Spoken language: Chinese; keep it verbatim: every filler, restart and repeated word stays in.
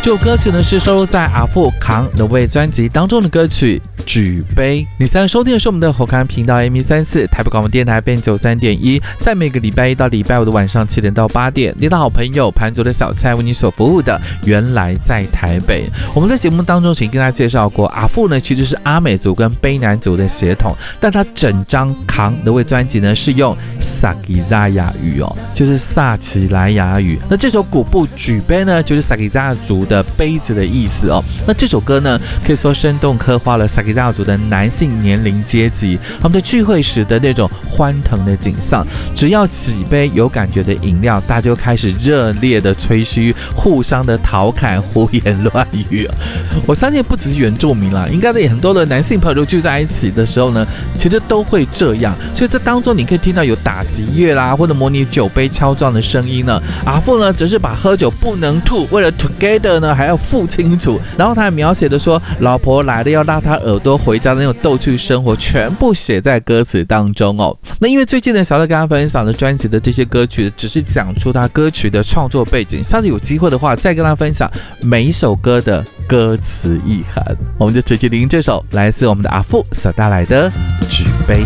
这首歌曲呢是收录在阿富扛的位专辑当中的歌曲《举杯》。你现在收听的是我们的火康频道 A M 三四台北广播电台 B 九三点一，在每个礼拜一到礼拜五的晚上七点到八点，你的好朋友盘竹的小菜为你所服务的原来在台北。我们在节目当中曾经跟大家介绍过，阿富呢其实是阿美族跟卑南族的血统，但他整张扛的位专辑呢是用萨吉扎雅语哦，就是萨奇莱雅语。那这首古布举杯呢，就是萨吉扎族的杯子的意思哦。那这首歌呢，可以说生动刻画了萨吉扎族的男性年龄阶级他们在聚会时的那种欢腾的景象。只要几杯有感觉的饮料，大家就开始热烈的吹嘘，互相的调侃、胡言乱语。我相信不只是原住民啦，应该也很多的男性朋友聚在一起的时候呢，其实都会这样。所以这当中你可以听到有打击乐啦，或者模拟酒杯敲撞的声音呢。阿富呢，只是把喝酒不能吐，为了 together 呢还要付清楚。然后他还描写的说，老婆来了要拉他耳朵回家的那种逗趣生活，全部写在歌词当中哦。那因为最近呢，小乐跟他分享的专辑的这些歌曲，只是讲出他歌曲的创作背景。下次有机会的话，再跟他分享每一首歌的歌词意涵。我们就直接聆听这首来自我们的阿富所带来的《举杯》。